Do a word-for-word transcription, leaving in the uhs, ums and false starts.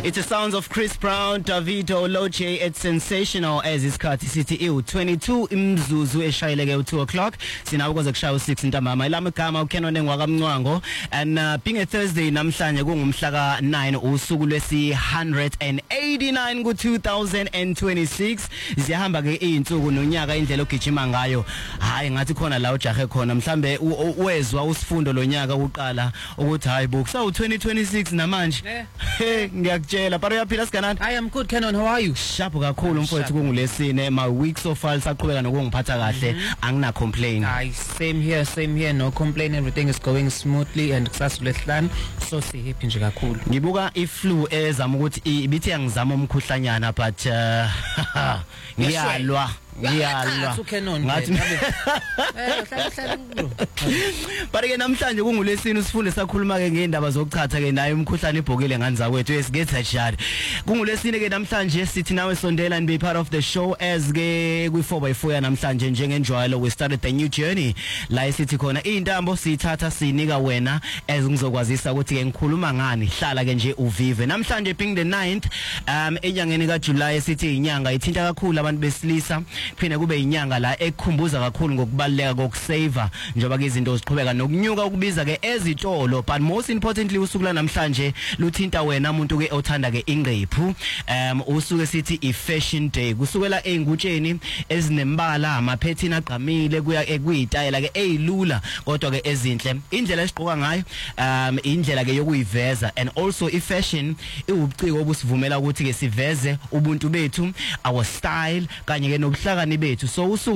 It's the sounds of Chris Brown, Davido, Loche. It's sensational as isikhathi sithi iwu twenty-two imzuzu eshayeleke u two o'clock. Sinawo kwaze kushaya u six ntambama. Ilami igama uKenon engwakamncwango, and uh, being a Thursday namhlanje kungumhla ka nine usuku lwesi one eighty-nine ku two thousand twenty-six. Ziyahamba ke izinsuku nonyaka indlela ogijima ngayo. Hayi ngathi khona la ujahe khona mhlambe wezwa usifundo lonyaka uqala ukuthi hayi buksa u twenty twenty-six namanje. Hey ngiyakutshela paro yaphila siganani. I am good Kenon, how are you? Sharp kakhulu mfowethu kungulesine my week so far saqhubeka nokungiphatha kahle angina complain. I same here same here no complain, everything is going smoothly and kusasulehlani so si happy nje kakhulu. Ngibuka iflu ezama ukuthi ibithi yangizama umkhuhlanyana but uh, ngiyalwa ngiyalwa ngathi eh hlala but ke namhlanje kungulesini usifunde sakhuluma ke ngeindaba zokuchatha ke naye umkhuhlane ibhokile ngani zakwethu esigetha jali. Kungulesini ke namhlanje sithi nawe sondela and be part of the show as ke kwi four by four namhlanje njengenjwayelo we started the new journey la sithi khona intambo sithatha sinika wena as ngizokwazisa ukuthi ke ngikhuluma ngani. Hlala ke nje uvive namhlanje being the ninth um enyangeni ka July sithi inyanga ithinta kakhulu abantu besilisa, phine kube inyanga la ekukhumbuza kakhulu ngokubaleka kokusave njoba ke izinto ziqhubeka nokunyuka ukubiza ke ezitolo, but most importantly usuku la namhlanje luthinta wena umuntu ke othanda ke ingqephu. Um usuke sithi i fashion day kusukela engutsheni ezinembala amaphethini agqamile kuya ekuyitayela ke ezilula kodwa ke ezinhle. Indlela esiqoka ngayo um indlela ke yokuyiveza, and also i fashion iwubuciko obusivumela ukuthi ke siveze ubuntu bethu, our style kanye ke nobuhlakani bethu. So usuku